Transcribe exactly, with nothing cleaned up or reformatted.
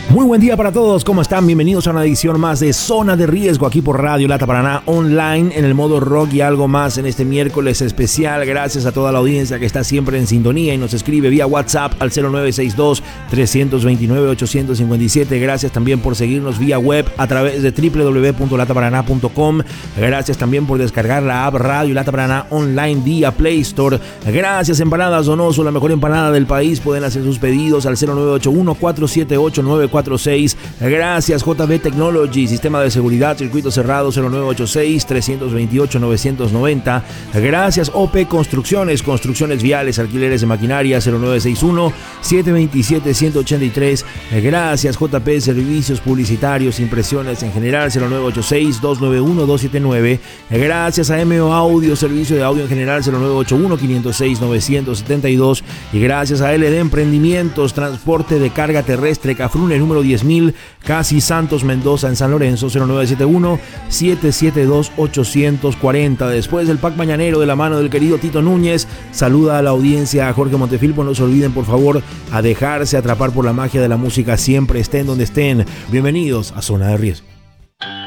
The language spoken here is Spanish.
Muy buen día para todos, ¿cómo están? Bienvenidos a una edición más de Zona de Riesgo aquí por Radio Lata Paraná online en el modo rock y algo más en este miércoles especial. Gracias a toda la audiencia que está siempre en sintonía y nos escribe vía WhatsApp al cero nueve seis dos, tres dos nueve, ocho cinco siete. Gracias también por seguirnos vía web a través de doble u doble u doble u punto lata paraná punto com. Gracias también por descargar la app Radio Lata Paraná online vía Play Store. Gracias Empanadas Donoso, la mejor empanada del país. Pueden hacer sus pedidos al cero nueve ocho uno, cuatro siete ocho, nueve cuatro seis. Gracias J B Technology, sistema de seguridad, circuito cerrado cero nueve ocho seis, tres dos ocho, nueve nueve cero. Gracias O P Construcciones, construcciones viales, alquileres de maquinaria cero nueve seis uno, siete dos siete, uno ocho tres. Gracias J P Servicios Publicitarios, impresiones en general cero nueve ocho seis, dos nueve uno, dos siete nueve. Gracias a M O Audio, servicio de audio en general cero nueve ocho uno, cinco cero seis, nueve siete dos. Y gracias a L D Emprendimientos, transporte de carga terrestre, Cafrune número diez mil, Casi Santos Mendoza en San Lorenzo cero nueve siete uno, siete siete dos, ocho cuatro cero. Después del pack mañanero de la mano del querido Tito Núñez, saluda a la audiencia a Jorge Montefilpo. No se olviden por favor a dejarse atrapar por la magia de la música, siempre estén donde estén. Bienvenidos a Zona de Riesgo.